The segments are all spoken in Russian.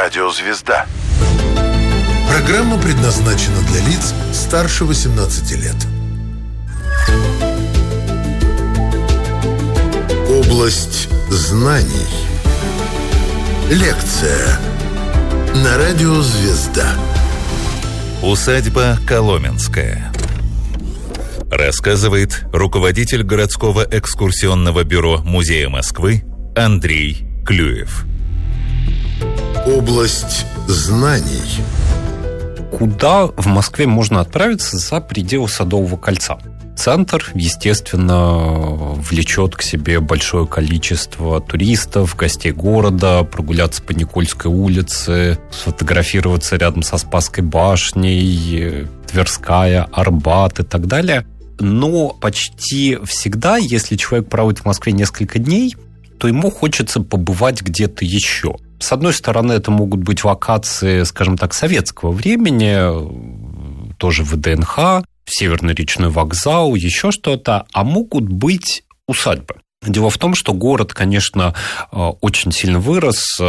Радио «Звезда». Программа предназначена для лиц старше 18 лет. Область знаний. Лекция на Радио «Звезда». Усадьба Коломенская. Рассказывает руководитель городского экскурсионного бюро Музея Москвы Андрей Клюев. Область знаний. Куда в Москве можно отправиться за пределы Садового кольца? Центр, естественно, влечет к себе большое количество туристов, гостей города, прогуляться по Никольской улице, сфотографироваться рядом со Спасской башней, Тверская, Арбат и так далее. Но почти всегда, если человек проводит в Москве несколько дней, то ему хочется побывать где-то еще. С одной стороны, это могут быть локации, скажем так, советского времени, тоже ВДНХ, Северный речной вокзал, еще что-то, а могут быть усадьбы. Дело в том, что город, конечно, очень сильно вырос с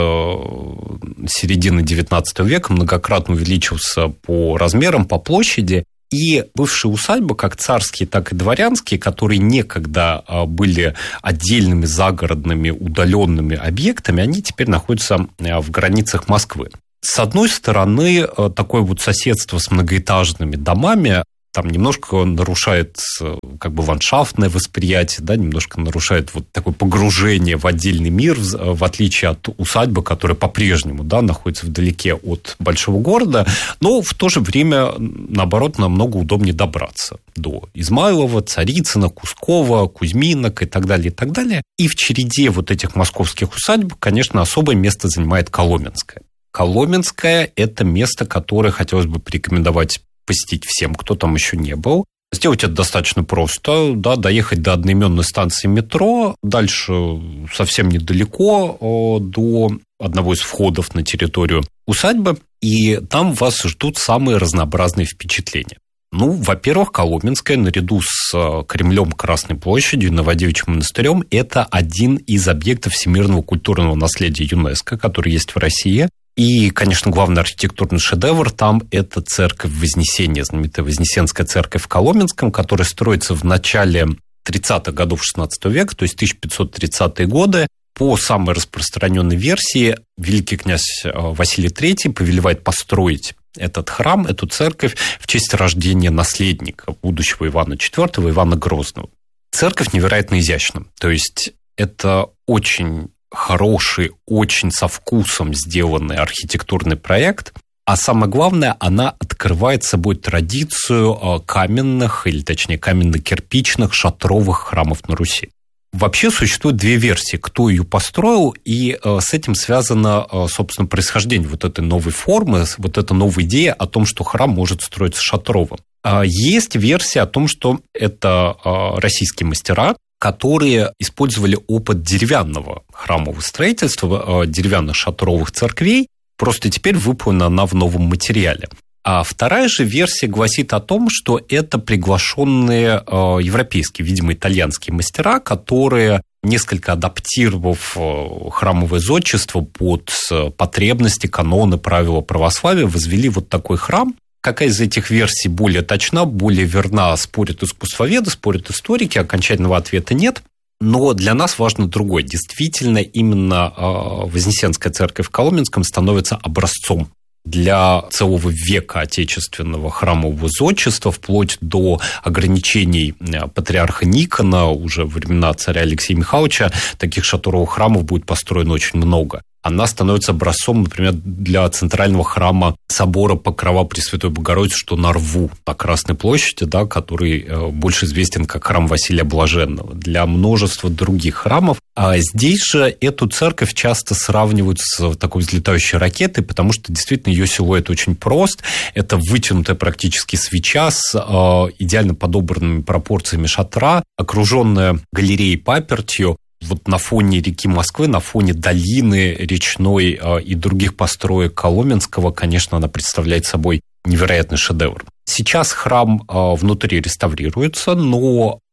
середины XIX века, многократно увеличился по размерам, по площади. И бывшие усадьбы, как царские, так и дворянские, которые некогда были отдельными загородными удаленными объектами, они теперь находятся в границах Москвы. С одной стороны, такое вот соседство с многоэтажными домами там немножко нарушает как бы ландшафтное восприятие, да, немножко нарушает вот такое погружение в отдельный мир, в отличие от усадьбы, которая по-прежнему, да, находится вдалеке от большого города, но в то же время, наоборот, намного удобнее добраться до Измайлова, Царицына, Кускова, Кузьминок и так далее, и так далее. И в череде вот этих московских усадьб, конечно, особое место занимает Коломенская. Коломенская – это место, которое хотелось бы порекомендовать посетить всем, кто там еще не был. Сделать это достаточно просто, да, доехать до одноименной станции метро, дальше совсем недалеко до одного из входов на территорию усадьбы, и там вас ждут самые разнообразные впечатления. Ну, во-первых, Коломенская наряду с Кремлем, Красной площадью и Новодевичьим монастырем – это один из объектов всемирного культурного наследия ЮНЕСКО, который есть в России. И, конечно, главный архитектурный шедевр там – это церковь Вознесения, знаменитая Вознесенская церковь в Коломенском, которая строится в начале 30-х годов XVI века, то есть 1530-е годы. По самой распространенной версии, великий князь Василий III повелевает построить этот храм, эту церковь в честь рождения наследника, будущего Ивана IV, Ивана Грозного. Церковь невероятно изящна, то есть это очень хороший, очень со вкусом сделанный архитектурный проект, а самое главное, она открывает собой традицию каменных, или точнее каменно-кирпичных шатровых храмов на Руси. Вообще существует две версии, кто ее построил, и с этим связано, собственно, происхождение вот этой новой формы, вот эта новая идея о том, что храм может строиться шатровым. Есть версия о том, что это российские мастера, которые использовали опыт деревянного храмового строительства, деревянных шатровых церквей, просто теперь выполнена она в новом материале. А вторая же версия гласит о том, что это приглашенные европейские, видимо, итальянские мастера, которые, несколько адаптировав храмовое зодчество под потребности, каноны, правила православия, возвели вот такой храм. Какая из этих версий более точна, более верна, спорят искусствоведы, спорят историки, окончательного ответа нет. Но для нас важно другое. Действительно, именно Вознесенская церковь в Коломенском становится образцом для целого века отечественного храмового зодчества, вплоть до ограничений патриарха Никона, уже во времена царя Алексея Михайловича, таких шатровых храмов будет построено очень много. Она становится образцом, например, для центрального храма собора Покрова Пресвятой Богородицы, что на Рву, на Красной площади, да, который больше известен как храм Василия Блаженного, для множества других храмов. А здесь же эту церковь часто сравнивают с такой взлетающей ракетой, потому что действительно ее силуэт очень прост. Это вытянутая практически свеча с идеально подобранными пропорциями шатра, окруженная галереей папертью. Вот на фоне реки Москвы, на фоне долины речной и других построек Коломенского, конечно, она представляет собой невероятный шедевр. Сейчас храм внутри реставрируется, но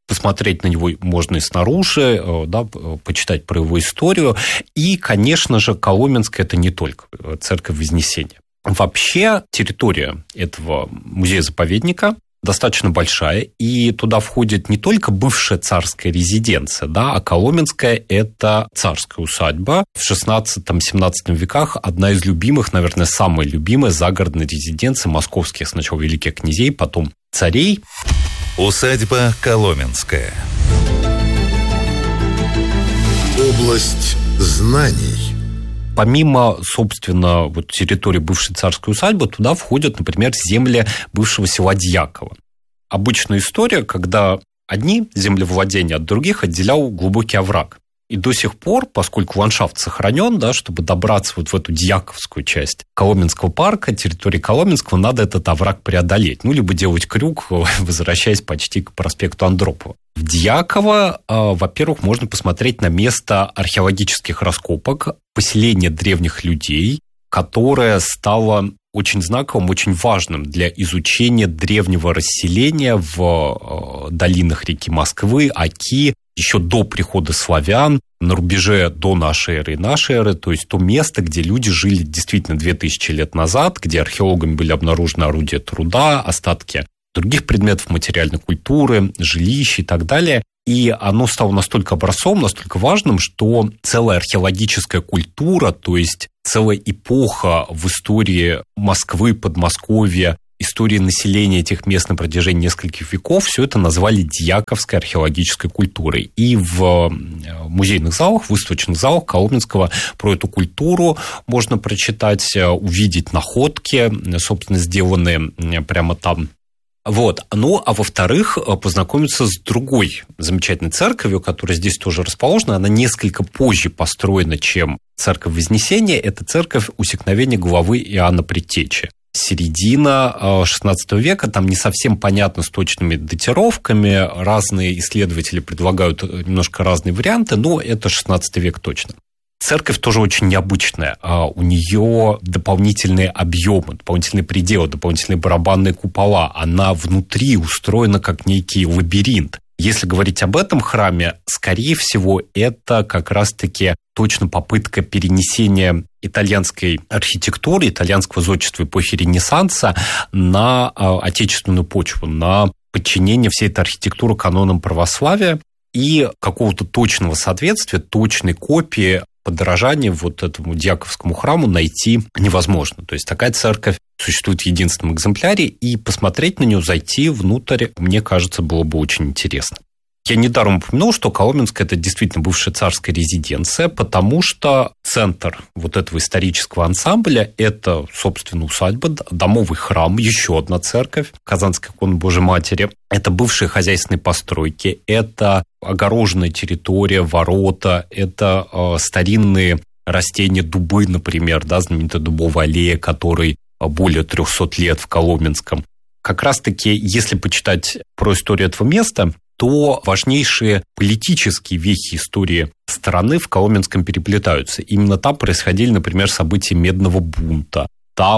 посмотреть на него можно и снаружи, да, почитать про его историю. И, конечно же, Коломенское – это не только церковь Вознесения. Вообще территория этого музея-заповедника достаточно большая, и туда входит не только бывшая царская резиденция, да, а Коломенская – это царская усадьба. В 16-17 веках одна из любимых, наверное, самая любимая загородная резиденция московских сначала великих князей, потом царей. Усадьба Коломенская. Область знаний. Помимо, собственно, вот территории бывшей царской усадьбы, туда входят, например, земли бывшего села Дьяково. Обычная история, когда одни землевладения от других отделял глубокий овраг. И до сих пор, поскольку ландшафт сохранен, да, чтобы добраться вот в эту дьяковскую часть Коломенского парка, территории Коломенского, надо этот овраг преодолеть. Ну, либо делать крюк, возвращаясь почти к проспекту Андропова. В Дьяково, во-первых, можно посмотреть на место археологических раскопок, поселение древних людей, которое стало очень знаковым, очень важным для изучения древнего расселения в долинах реки Москвы, Оки, еще до прихода славян, на рубеже до нашей эры и нашей эры, то есть то место, где люди жили действительно 2000 лет назад, где археологами были обнаружены орудия труда, остатки других предметов материальной культуры, жилищ и так далее. И оно стало настолько образцовым, настолько важным, что целая археологическая культура, то есть целая эпоха в истории Москвы, Подмосковья, истории населения этих мест на протяжении нескольких веков, все это назвали дьяковской археологической культурой. И в музейных залах, выставочных залах Коломенского про эту культуру можно прочитать, увидеть находки, собственно, сделанные прямо там. Вот. Ну, а во-вторых, познакомиться с другой замечательной церковью, которая здесь тоже расположена. Она несколько позже построена, чем церковь Вознесения. Это церковь Усекновения главы Иоанна Предтечи. Середина XVI века, там не совсем понятно с точными датировками, разные исследователи предлагают немножко разные варианты, но это XVI век точно. Церковь тоже очень необычная, у нее дополнительные объемы, дополнительные пределы, дополнительные барабанные купола, она внутри устроена как некий лабиринт. Если говорить об этом храме, скорее всего, это как раз-таки точно попытка перенесения итальянской архитектуры, итальянского зодчества эпохи Ренессанса на отечественную почву, на подчинение всей этой архитектуры канонам православия и какого-то точного соответствия, точной копии, подражания вот этому дьяковскому храму найти невозможно. То есть такая церковь существует в единственном экземпляре, и посмотреть на нее, зайти внутрь, мне кажется, было бы очень интересно. Я недаром упомянул, что Коломенская – это действительно бывшая царская резиденция, потому что центр вот этого исторического ансамбля – это, собственно, усадьба, домовый храм, еще одна церковь, Казанской иконы Божией Матери. Это бывшие хозяйственные постройки, это огороженная территория, ворота, это старинные растения, дубы, например, да, знаменитая дубовая аллея, которой более 300 лет в Коломенском. Как раз-таки, если почитать про историю этого места, то важнейшие политические вехи истории страны в Коломенском переплетаются. Именно там происходили, например, события Медного бунта.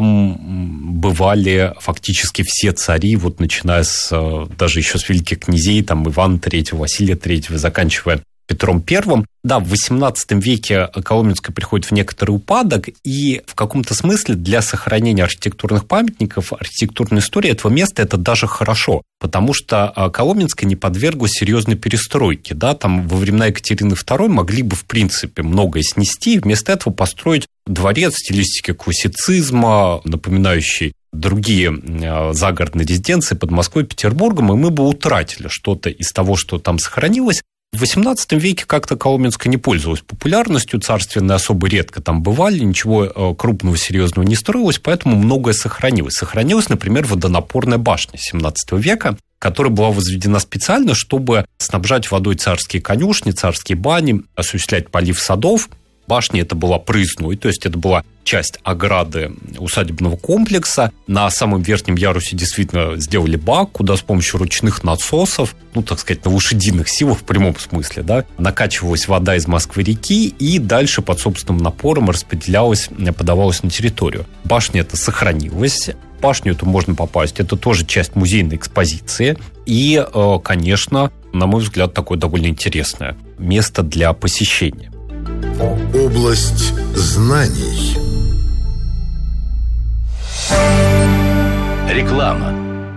Там бывали фактически все цари, вот начиная с даже еще с великих князей, там Ивана III, Василия III, заканчивая Петром I. Да, в XVIII веке Коломенское приходит в некоторый упадок, и в каком-то смысле для сохранения архитектурных памятников, архитектурной истории этого места это даже хорошо, потому что Коломенское не подверглось серьезной перестройке. Да, там во времена Екатерины II могли бы, в принципе, многое снести, и вместо этого построить дворец в стилистике классицизма, напоминающий другие загородные резиденции под Москвой и Петербургом, и мы бы утратили что-то из того, что там сохранилось. В XVIII веке как-то Коломенское не пользовалось популярностью, царственные особо редко там бывали, ничего крупного, серьезного не строилось, поэтому многое сохранилось. Сохранилась, например, водонапорная башня XVII века, которая была возведена специально, чтобы снабжать водой царские конюшни, царские бани, осуществлять полив садов. Башня это была проездной, то есть это была часть ограды усадебного комплекса. На самом верхнем ярусе действительно сделали бак, куда с помощью ручных насосов, ну, так сказать, на лошадиных силах в прямом смысле, да, накачивалась вода из Москвы-реки и дальше под собственным напором распределялась, подавалась на территорию. Башня эта сохранилась. В башню эту можно попасть. Это тоже часть музейной экспозиции. И, конечно, на мой взгляд, такое довольно интересное место для посещения. Область знаний. Реклама.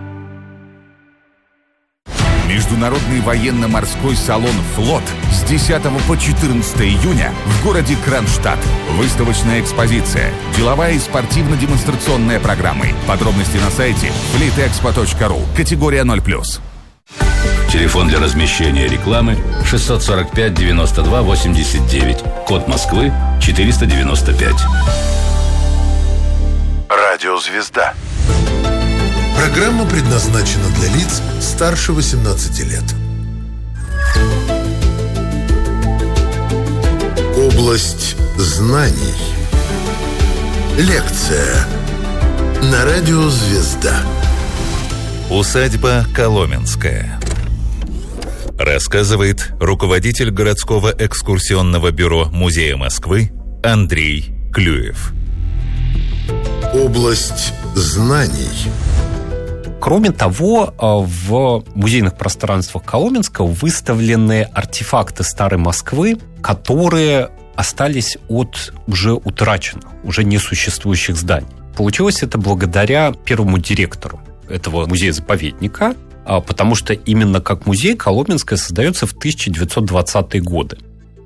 Международный военно-морской салон «Флот» с 10 по 14 июня в городе Кронштадт. Выставочная экспозиция, деловая и спортивно-демонстрационная программы. Подробности на сайте fleetexpo.ru. Категория 0+. Телефон для размещения рекламы 645 92 89. Код Москвы 495. Радиозвезда. Программа предназначена для лиц старше 18 лет. Область знаний. Лекция на Радиозвезда. Усадьба Коломенская. Рассказывает руководитель городского экскурсионного бюро Музея Москвы Андрей Клюев. Область знаний. Кроме того, в музейных пространствах Коломенского выставлены артефакты старой Москвы, которые остались от уже утраченных, уже несуществующих зданий. Получилось это благодаря первому директору этого музея-заповедника, потому что именно как музей Коломенское создается в 1920-е годы.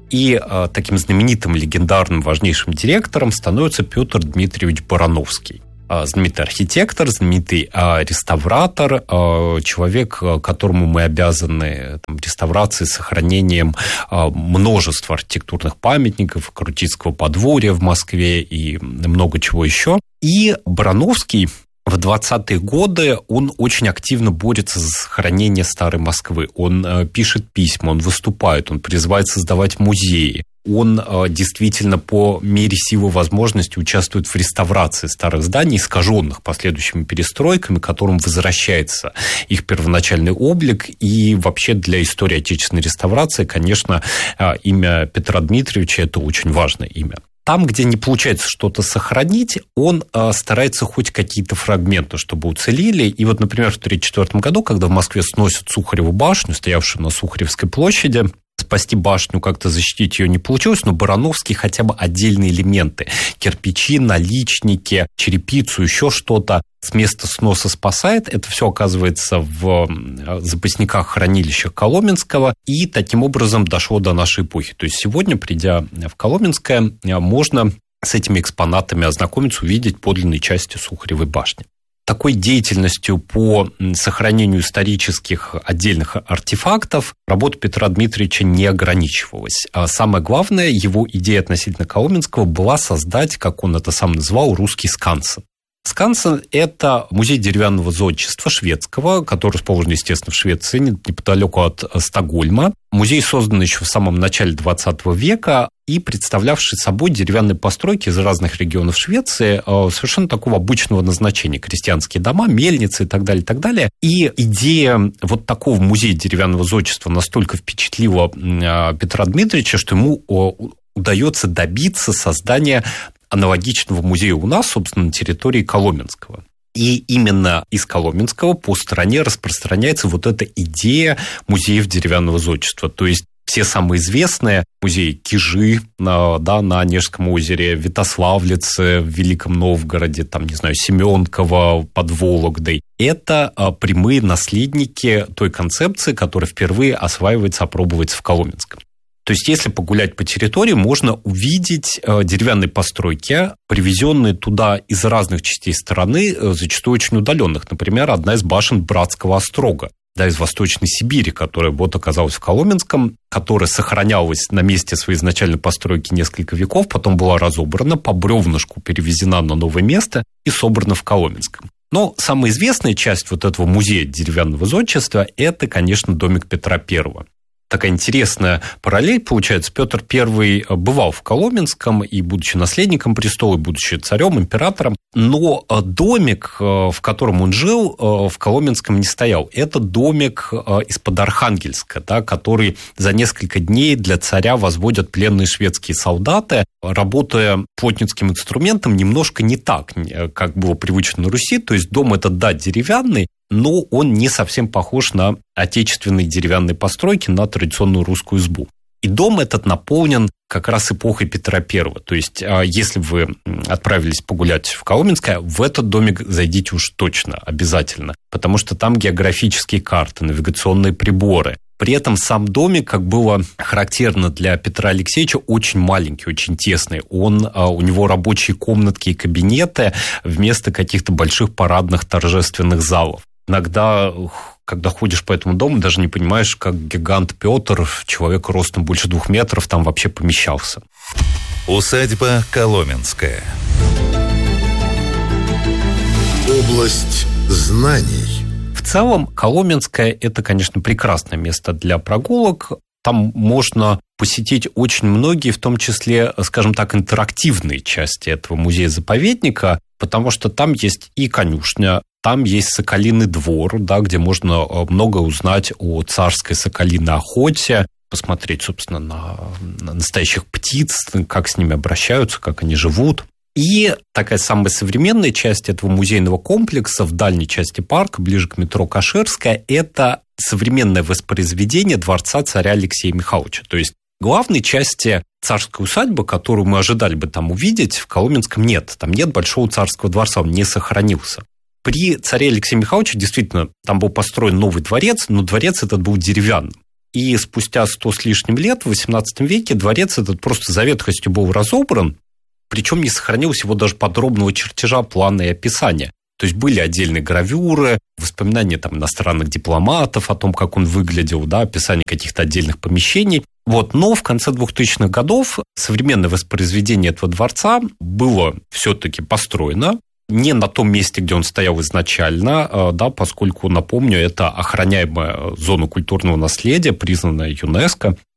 И таким знаменитым, легендарным, важнейшим директором становится Петр Дмитриевич Барановский. Знаменитый архитектор, знаменитый реставратор, человек, которому мы обязаны реставрацией, сохранением множества архитектурных памятников, Крутицкого подворья в Москве и много чего еще. И Барановский в 20-е годы он очень активно борется за сохранение старой Москвы. Он пишет письма, он выступает, он призывает создавать музеи. Он действительно по мере силы возможности участвует в реставрации старых зданий, искаженных последующими перестройками, которым возвращается их первоначальный облик. И вообще для истории отечественной реставрации, конечно, имя Петра Дмитриевича – это очень важное имя. Там, где не получается что-то сохранить, он старается хоть какие-то фрагменты, чтобы уцелели. И вот, например, в 1934 году, когда в Москве сносят Сухареву башню, стоявшую на Сухаревской площади, спасти башню, как-то защитить ее не получилось, но Барановский хотя бы отдельные элементы – кирпичи, наличники, черепицу, еще что-то с места сноса спасает. Это все оказывается в запасниках хранилища Коломенского, и таким образом дошло до нашей эпохи. То есть сегодня, придя в Коломенское, можно с этими экспонатами ознакомиться, увидеть подлинные части Сухаревой башни. Такой деятельностью по сохранению исторических отдельных артефактов работа Петра Дмитриевича не ограничивалась. А самое главное, его идея относительно Коломенского была создать, как он это сам называл, русский скансен. Скансен – это музей деревянного зодчества шведского, который расположен, естественно, в Швеции, неподалеку от Стокгольма. Музей создан еще в самом начале 20 века и представлявший собой деревянные постройки из разных регионов Швеции совершенно такого обычного назначения. Крестьянские дома, мельницы и так далее, и так далее. И идея вот такого музея деревянного зодчества настолько впечатлила Петра Дмитриевича, что ему удается добиться создания аналогичного музея у нас, собственно, на территории Коломенского. И именно из Коломенского по стране распространяется вот эта идея музеев деревянного зодчества. То есть все самые известные музеи Кижи на Онежском озере, Витославлице в Великом Новгороде, Семенково под Вологдой. Это прямые наследники той концепции, которая впервые осваивается, опробуется в Коломенском. То есть, если погулять по территории, можно увидеть деревянные постройки, привезенные туда из разных частей страны, зачастую очень удаленных. Например, одна из башен Братского острога, из Восточной Сибири, которая оказалась в Коломенском, которая сохранялась на месте своей изначальной постройки несколько веков, потом была разобрана, по бревнышку перевезена на новое место и собрана в Коломенском. Но самая известная часть вот этого музея деревянного зодчества – это, конечно, домик Петра I. Такая интересная параллель получается. Петр I бывал в Коломенском и, будучи наследником престола, и будучи царем, императором, но домик, в котором он жил, в Коломенском не стоял. Это домик из-под Архангельска, который за несколько дней для царя возводят пленные шведские солдаты, работая плотницким инструментом немножко не так, как было привычно на Руси. То есть дом этот, деревянный, но он не совсем похож на отечественные деревянные постройки, на традиционную русскую избу. И дом этот наполнен как раз эпохой Петра I. То есть, если вы отправились погулять в Коломенское, в этот домик зайдите уж точно, обязательно. Потому что там географические карты, навигационные приборы. При этом сам домик, как было характерно для Петра Алексеевича, очень маленький, очень тесный. У него рабочие комнатки и кабинеты вместо каких-то больших парадных торжественных залов. Иногда, когда ходишь по этому дому, даже не понимаешь, как гигант Петр, человек ростом больше 2 метров, там вообще помещался. Усадьба Коломенская. Область знаний. В целом, Коломенское – это, конечно, прекрасное место для прогулок. Там можно посетить очень многие, в том числе, скажем так, интерактивные части этого музея-заповедника, потому что там есть и конюшня, там есть соколиный двор, да, где можно много узнать о царской соколиной охоте, посмотреть, собственно, на настоящих птиц, как с ними обращаются, как они живут. И такая самая современная часть этого музейного комплекса в дальней части парка, ближе к метро Каширская, это современное воспроизведение дворца царя Алексея Михайловича. То есть главной части царской усадьбы, которую мы ожидали бы там увидеть, в Коломенском нет. Там нет большого царского дворца, он не сохранился. При царе Алексее Михайловиче действительно там был построен новый дворец, но дворец этот был деревянным. И спустя 100 с лишним лет, в XVIII веке, дворец этот просто за ветхостью был разобран, причем не сохранилось его даже подробного чертежа, плана и описания. То есть были отдельные гравюры, воспоминания там иностранных дипломатов о том, как он выглядел, да, описание каких-то отдельных помещений. Но в конце 2000-х годов современное воспроизведение этого дворца было все-таки построено не на том месте, где он стоял изначально, да, поскольку, напомню, это охраняемая зона культурного наследия, признанная ЮНЕСКО.